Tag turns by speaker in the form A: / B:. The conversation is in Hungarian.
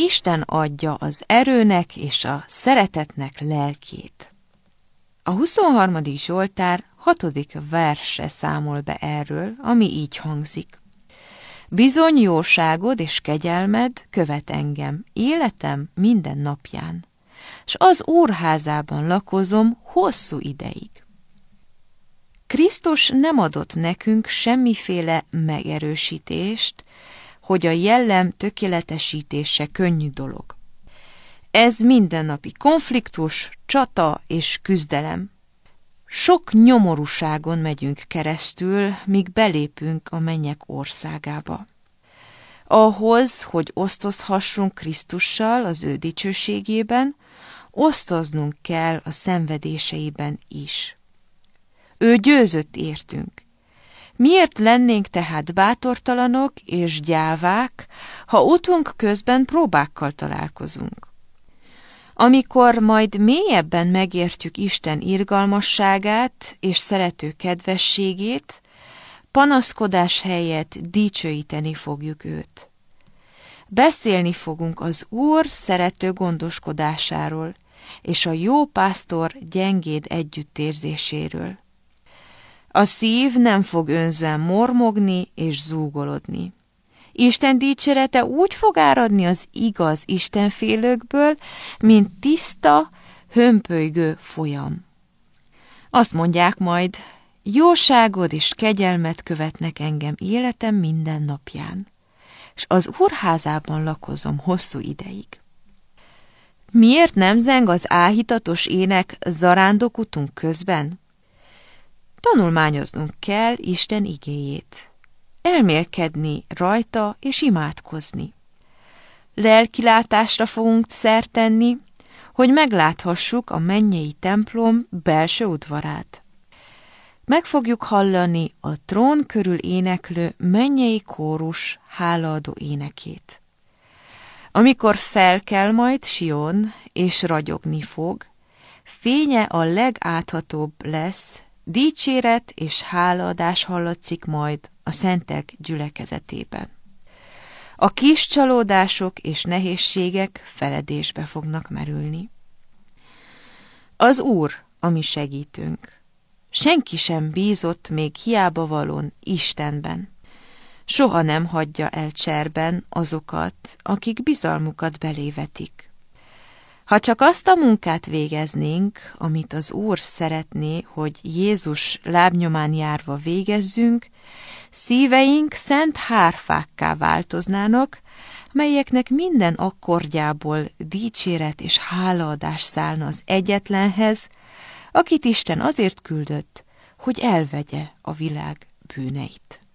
A: Isten adja az erőnek és a szeretetnek lelkét. A 23. Zsoltár 6. verse számol be erről, ami így hangzik. Bizony jóságod és kegyelmed követ engem, életem minden napján, s az Úr házában lakozom hosszú ideig. Krisztus nem adott nekünk semmiféle megerősítést, hogy a jellem tökéletesítése könnyű dolog. Ez mindennapi konfliktus, csata és küzdelem. Sok nyomorúságon megyünk keresztül, míg belépünk a mennyek országába. Ahhoz, hogy osztozhassunk Krisztussal az ő dicsőségében, osztoznunk kell a szenvedéseiben is. Ő győzött értünk. Miért lennénk tehát bátortalanok és gyávák, ha utunk közben próbákkal találkozunk? Amikor majd mélyebben megértjük Isten irgalmasságát és szerető kedvességét, panaszkodás helyett dicsőíteni fogjuk őt. Beszélni fogunk az Úr szerető gondoskodásáról és a jó pásztor gyengéd együttérzéséről. A szív nem fog önzően mormogni és zúgolodni. Isten dicsérete úgy fog áradni az igaz istenfélőkből, mint tiszta, hömpölygő folyam. Azt mondják majd, jóságod és kegyelmet követnek engem életem minden napján, és az Úr házában lakozom hosszú ideig. Miért nem zeng az áhítatos ének zarándokutunk közben? Tanulmányoznunk kell Isten igéjét, elmélkedni rajta és imádkozni. Lelkilátásra fogunk szert tenni, hogy megláthassuk a mennyei templom belső udvarát. Meg fogjuk hallani a trón körül éneklő mennyei kórus hálaadó énekét. Amikor felkel majd Sion és ragyogni fog, fénye a legáthatóbb lesz, dicséret és hálaadás hallatszik majd a szentek gyülekezetében. A kis csalódások és nehézségek feledésbe fognak merülni. Az Úr, a mi segítőnk. Senki sem bízott még hiábavalón Istenben. Soha nem hagyja el cserben azokat, akik bizalmukat belévetik. Ha csak azt a munkát végeznénk, amit az Úr szeretné, hogy Jézus lábnyomán járva végezzünk, szíveink szent hárfákká változnának, melyeknek minden akkordjából dicséret és hálaadás szállna az egyetlenhez, akit Isten azért küldött, hogy elvegye a világ bűneit.